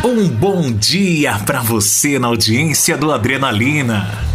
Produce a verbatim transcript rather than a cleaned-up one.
Um bom dia para você na audiência do Adrenalina.